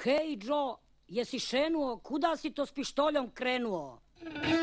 Hej, Joe, jesi šenuo? Kuda si to s pištoljom krenuo?